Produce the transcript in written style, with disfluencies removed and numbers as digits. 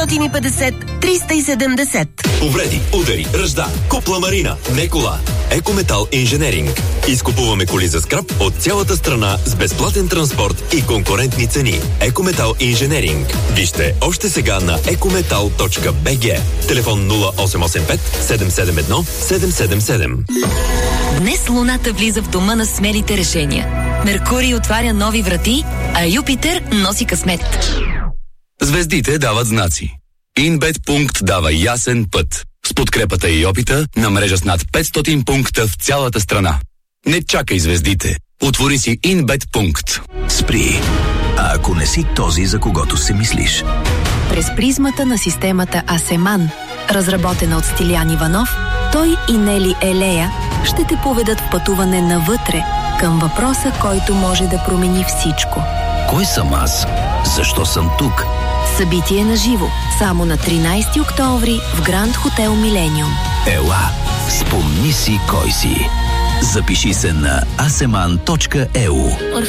950-370. Повреди, удари, ръжда, купла марина, не кола. Екометал инженеринг. Изкупуваме коли за скрап от цялата страна с безплатен транспорт и конкурентни цени. Екометал инженеринг. Вижте още сега на ecometal.bg. Телефон 0885 771 777. Днес Луната влиза в дома на смелите решения. Меркурий отваря нови врати, а Юпитер носи късмет. Звездите дават знаци. InBet дава ясен път. С подкрепата и опита на мрежа с над 500 пункта в цялата страна. Не чакай звездите. Отвори си InBet. Спри. А ако не си този, за когото се мислиш? През призмата на системата Асеман, разработена от Стилян Иванов, той и Нели Елея ще те поведат в пътуване навътре, към въпроса, който може да промени всичко. Кой съм аз? Защо съм тук? Събитие на живо, само на 13 октомври в Гранд Хотел Милениум. Ела, спомни си кой си. Запиши се на aseman.eu.